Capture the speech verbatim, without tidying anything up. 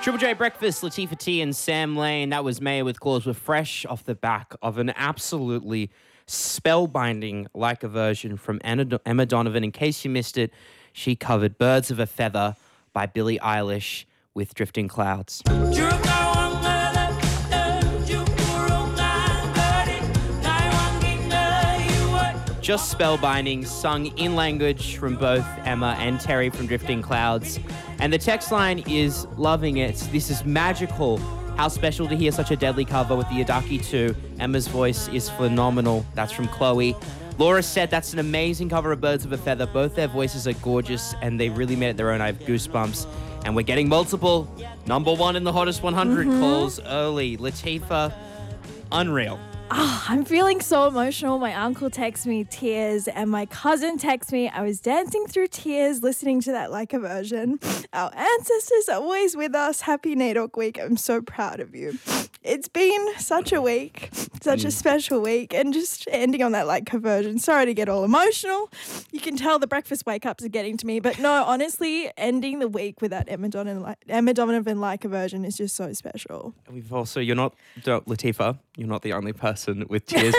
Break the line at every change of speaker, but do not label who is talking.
Triple J Breakfast, Latifah T and Sam Lane. That was Maya with Claws. We're fresh off the back of an absolutely spellbinding like a version from Anna, Emma Donovan. In case you missed it, she covered Birds of a Feather by Billie Eilish with Drifting Clouds. Just spellbinding, sung in language from both Emma and Terry from Drifting Clouds. And the text line is loving it. This is magical. How special to hear such a deadly cover with the Yadaki two. Emma's voice is phenomenal. That's from Chloe. Laura said that's an amazing cover of Birds of a Feather. Both their voices are gorgeous and they really made it their own. I have goosebumps. And we're getting multiple number one in the hottest one hundred mm-hmm. calls early. Latifah, unreal.
Oh, I'm feeling so emotional. My uncle texts me tears and my cousin texts me. I was dancing through tears listening to that like a version. Our ancestors are always with us. Happy NAIDOC week. I'm so proud of you. It's been such a week, such a special week, and just ending on that like conversion. Sorry to get all emotional. You can tell the breakfast wake-ups are getting to me, but no, honestly, ending the week with that Emma Donovan, Emma Donovan like conversion is just so special.
We've also, you're not, Latifah, you're not the only person with tears